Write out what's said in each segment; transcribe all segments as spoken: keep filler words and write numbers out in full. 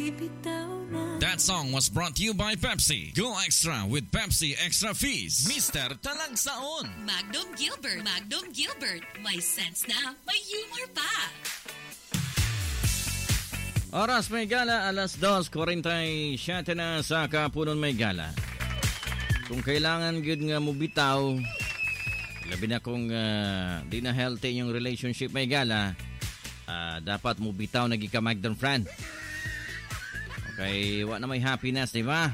That song was brought to you by Pepsi. Go extra with Pepsi Extra Fizz. Mister Talagsaon. Magnum Gilbert. Magnum Gilbert. May sense na, may humor pa. Oras may gala, alas dos, forty-seven na sa Kapunon may gala. Kung kailangan good nga mo bitaw, labi na kung uh, di na healthy yung relationship may gala, uh, dapat mo bitaw naging ka Magdon friend. Okay, wa na may happiness, di ba?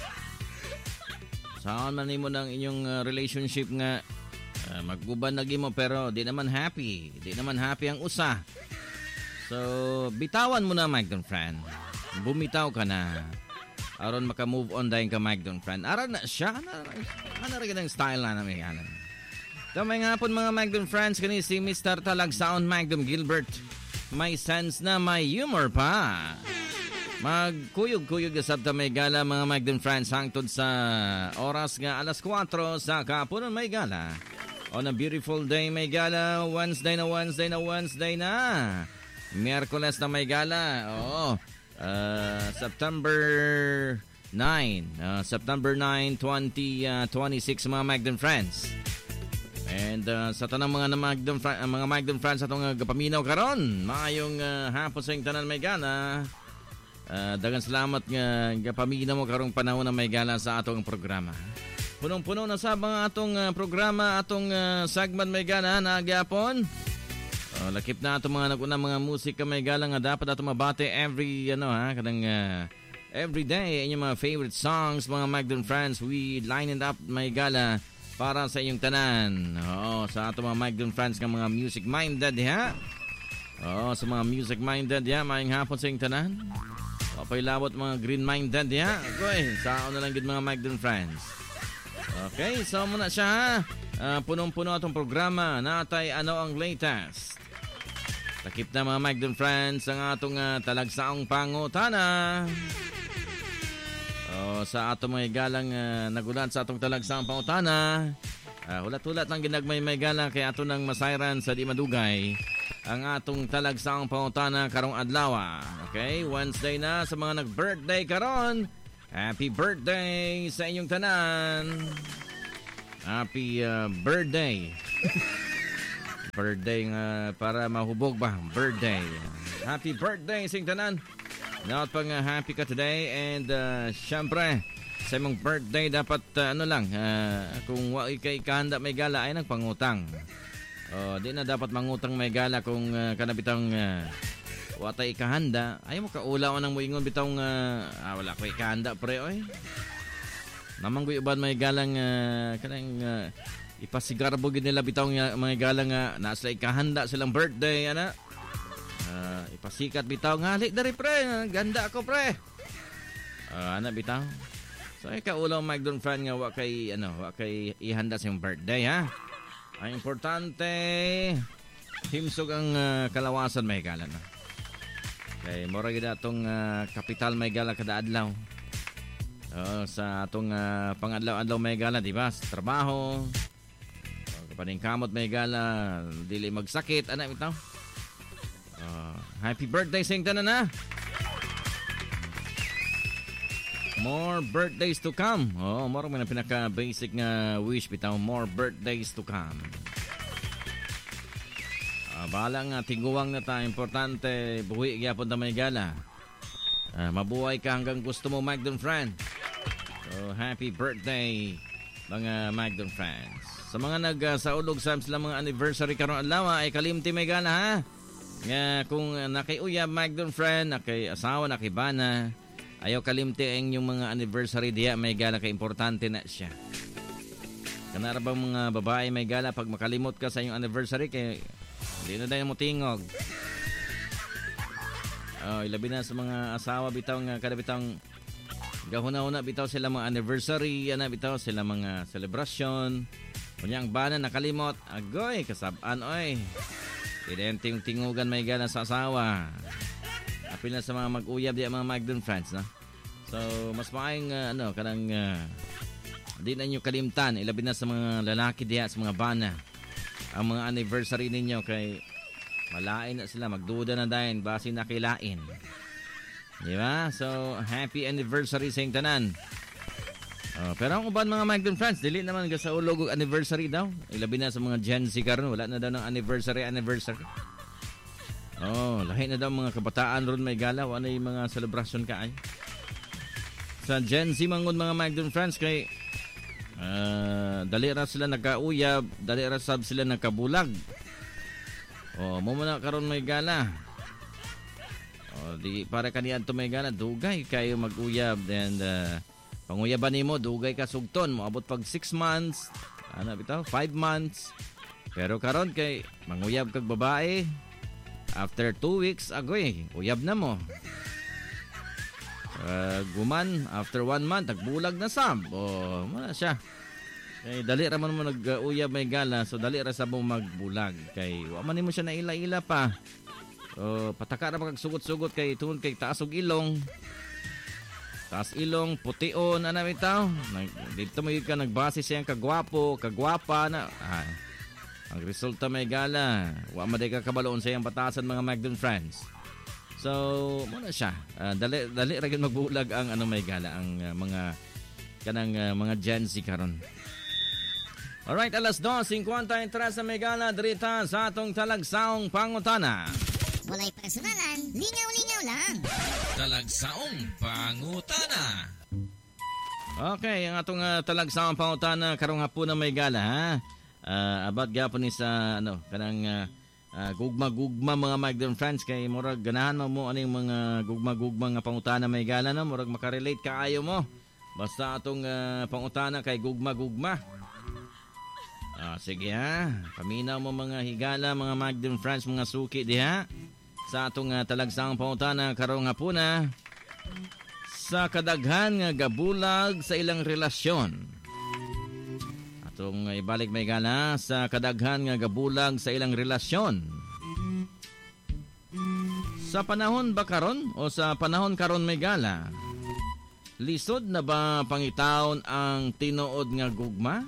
Saan man mo ng inyong uh, relationship nga uh, magguban lagi mo pero di naman happy, di naman happy ang usa. So, bitawan mo na, Magdon friend. Bumitaw ka na. Aron maka-move on dahil ka, Magdon friend. Aron na siya. Ano, ano rin ang style na namin yan. Kamay nga po mga Magdon friends. Kani si Mister Talagsaon Magnum Gilbert. May sense na may humor pa. Magkuyog-kuyog sa may gala mga Magdon friends. Hangtod sa oras nga alas four sa Kapunon may gala. On a beautiful day may gala. Wednesday na Wednesday na Wednesday na. Miyerkules na may gala. Oo. Uh, September nine. Uh, September nine, twenty twenty-six mga Magdon friends. And uh, sa tanang mga Magdon uh, mga Magdon friends atong uh, gapaminaw karon. Maayong uh, hapon sa tanan may gala. Uh, daghang salamat nga gapaminaw mo karong panahon na may gala sa atong programa. Punong-puno na sa mga atong uh, programa, atong uh, segment may gala na gyapon. Oh, lakip na ato mga naguna mga musika may gala nga dapat ato mabate every ano ha kadang uh, every day inyong mga favorite songs mga Magdon friends. We line it up may gala para sa inyong tanan. Oo, sa ato mga Magdon friends nga mga music minded ha. Oo, sa mga music minded ya, maayong hapon sa inyong tanan. Papay lawot mga green minded ya. Okay, sao na lang gid mga Magdon friends. Okay, so muna siya ha. Uh, punong-puno atong programa natay ano ang latest. Takip na mga Magdon friends ang atong uh, talagsaong pangutana. O, sa atong mga galang uh, nagulat sa atong talagsaong pangutana. Uh, hulat-hulat lang ginagmay may gala kay ato nang masayran sa di madugay ang atong talagsaong pangutana karong adlaw. Okay, Wednesday na sa mga nag-birthday karon. Happy birthday sa inyong tanan. Happy uh, birthday. Birthday nga para mahubog ba? Birthday. Happy birthday sing tanan. Dapat pang uh, happy ka today and uh, syempre sa mong birthday dapat uh, ano lang uh, kung wa kay kahanda may gala ay nagpangutang. Oh, di na dapat mangutang may gala kung uh, kanabitang uh, watay kahanda. Ay mo kaulawan nang moingon bitong uh, ah, wala ko ikahanda pre oy. Namang guyuban may galang uh, kanang uh, ipasigarbo gid nila bitaw nga mga galang nga uh, nasa ikahanda silang birthday ana. Uh, ipasikat bitaw nga ali dari pre, ganda ako pre. Uh, ana bitaw. So ikaw ulaw Magdon fan nga wa kay ano, wa kay ihanda sa iyong birthday ha. Ang importante himsog ang uh, kalawasan may gala na. Kay mora gid atong uh, kapital may gala kada adlaw. Oh, sa atong uh, pangadlaw-adlaw may gala, di ba? Sa trabaho. Oh, kapaning kamot may gala, dili magsakit, ana bitaw. Oh, happy birthday sa tanan na. More birthdays to come. Oh, more man ang pinaka basic nga wish bitaw, more birthdays to come. Ah, bahala nga tiguwang na ta, importante buhi gyapon ta may gala. Ah, mabuhay ka hanggang gusto mo Magdon friend. So, happy birthday mga Magdon friends. Sa mga nagsaulog uh, sa sila mga anniversary karong adlaw ay kalimti may gala ha. Nga kung uh, nakiuyab Magdon friend, nakay asawa, nakibana, ayaw kalimti ang inyong mga anniversary diya may gala kay importante na siya. Kanara bang mga babae may gala pag makalimot ka sa inyong anniversary kay hindi na dahil mo tingog. Oh, ilabi na sa mga asawa bitaw nga kada bitang gahuna-una bitaw sila mga anniversary, ana bitaw sila mga celebration. Kunya ang bana nakalimot, agoy kasab-an oy. Idente yung tingugan may gana sa asawa. Apil na sa mga mag-uyab di mga Magdon friends na. So mas maayong uh, ano kanang uh, di na nyo kalimtan ilabi na sa mga lalaki diya sa mga bana. Ang mga anniversary ninyo kay malain na sila magduda na dayon base na kilain. Di ba? So, happy anniversary sa iyong tanan. Oh, pero ang uban mga Magdon friends, dili naman sa ulog og anniversary daw. Ilabi na sa mga Gen Z karon, wala na daw ng anniversary anniversary. Oh, lahi na daw mga kabataan ron may gala, wala yung mga celebration kaay. Sa Gen Z mangon mga Magdon friends kay uh, dali ra sila nagkauyab, dali ra sab sila nagkabulag. Oh, mo na karon may gala. Oh, di para kaniya to may gala, dugay kayo mag-uyab and uh, panguyaban nimo dugay ka sugton mo abot pag six months, ano bitaw, five months. Pero karon kay manguyab kag babae after two weeks agoy, uyab na mo. Uh, guman after one month tagbulag na sab. Oh, muna siya. Kay dali ra man mo nag-uyab may gala, so dali ra sa mo magbulag kay wa man nimo siya na ila-ila pa. Oh, pataka ra magsugot-sugot kay tungod kay taas og ilong. Taas ilong, pution, ano bitaw? Dito mo yun ka nagbase siyang kagwapo, kagwapa na. Ah, ang resulta may gala. Wa maday ka kabaloon sa iyang batasan mga Magdon friends. So, muna siya. Uh, dali, dali rin magbulag ang ano may gala, ang uh, mga kanang uh, mga Gen Z karon. Alright, alas dos fifty-three sa may gala, drita sa atong talagsaong pangutana. Walay personalan, lingaw-lingaw lang. Talagsaong pangutana. Okay, ang atong uh, talagsaong pangutana karong hapon na may gala ha. Uh, abot gyapon ni sa ano kanang uh, uh, gugma-gugma mga Magdon friends kay murag ganahan mo mo aning mga gugma-gugma nga pangutana may gala no, murag makarelate kaayo mo. Basta atong uh, pangutana kay gugma-gugma. Ah, sige ha. Paminaw mo mga higala, mga Magdon friends, mga suki diha sa atong uh, talagsaong pangutana karong hapuna. Sa kadaghan nga gabulag sa ilang relasyon. Atong uh, ibalik may gala sa kadaghan nga gabulag sa ilang relasyon. Sa panahon ba karon o sa panahon karon may gala? Lisod na ba pangitaon ang tinuod nga gugma?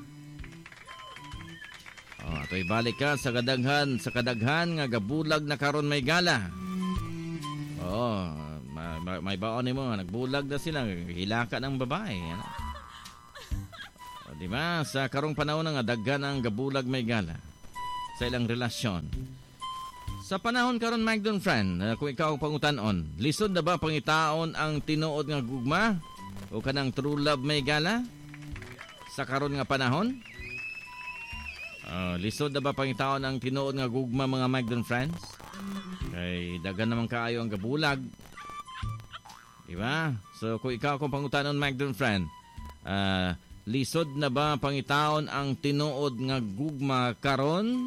Oh, ato ibalik ka sa kadaghan, sa kadaghan nga gabulag na karon may gala. Oh, may, may, may baon nimo nagbulag na sila, hilaka ng babae, ano? Oh, di ba? Sa karong panahon nga daghan ang gabulag may gala sa ilang relasyon. Sa panahon karon Magdon friend, uh, kung ikaw ang pangutan-on, lisod na ba pangitaon ang tinuod nga gugma o kanang true love may gala sa karon nga panahon? Uh, lisod na ba pangitaon ang tinuod nga gugma mga Magdon friends? Kay dagan naman kaayo ang gabulag. Diba? So kung ikaw kung pangutanon Magdon friend, uh, lisod na ba pangitaon ang tinuod nga gugma karon?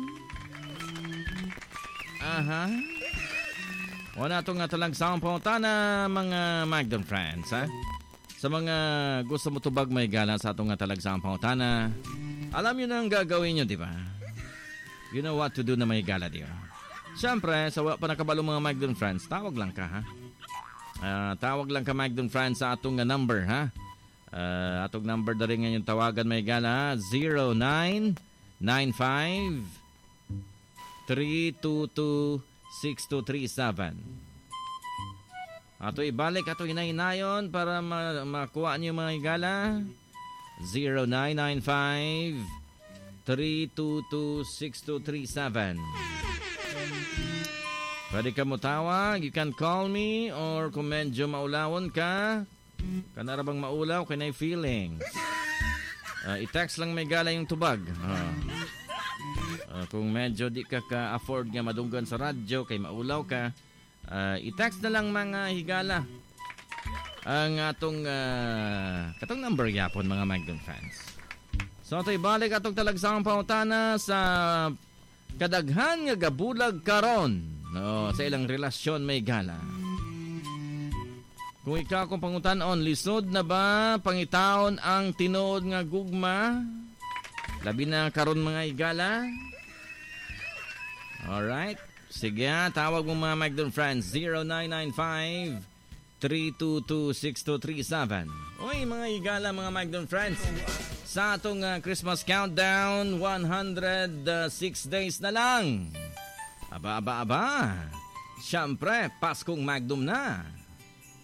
Aha. Wala itong nga talagsaong pangutana mga Magdon friends, ha? Sa mga gusto mo tubag may gala sa itong nga talagsaong pangutana, alam nyo na ang gagawin nyo, di ba? You know what to do na may gala, di ba? Siyempre, sa wala pa nakabalo mga Magdon friends, tawag lang ka, ha? Uh, tawag lang ka Magdon friends sa atong number, ha? Uh, atong number na rin ngayon tawagan may gala, zero nine nine five three two two six two three seven. Ato ibalik, ato hinahinayon para ma- makuha nyo mga gala. zero nine nine five three two two six two three seven. Pwede ka mo tawag, you can call me, or kung medyo maulawon ka, kanara bang maulaw, kanay feelings. Uh, i-text lang may gala yung tubag. Uh, uh, kung medyo di ka ka-afford nga madunggan sa radyo, kay maulaw ka, uh, i-text na lang mga higala ang atong uh, katong number yapon mga Magdon fans. So ito ibalik atong talagsaong pangutana sa kadaghan nga gabulag karon no, sa ilang relasyon may gala. Kung ikaw kung pangutan-on, lisod na ba pangitaon ang tinuod nga gugma? Labi na karon mga igala? Alright. Sige ha, tawag mo mga Magdon friends, zero nine nine five three two two six two three seven. Uy, mga igala, mga Magdon friends. Sa atong uh, Christmas countdown, one hundred six days na lang. Aba, aba, aba. Siyempre, Paskong Magdum na.